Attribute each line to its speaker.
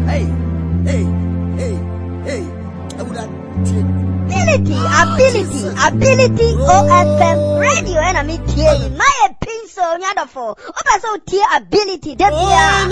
Speaker 1: Hey.
Speaker 2: Ability, OFM radio, and I mean, my pencil, Yadafo. Opa, so tear ability,